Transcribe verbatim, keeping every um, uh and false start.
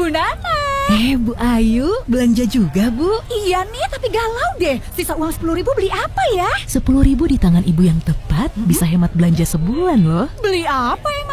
Bu Nana. Eh, Bu Ayu, belanja juga, Bu? Iya nih, tapi galau deh. Sisa uang sepuluh ribu beli apa ya? Sepuluh ribu di tangan ibu yang tepat, hmm? bisa hemat belanja sebulan loh. Beli apa emang?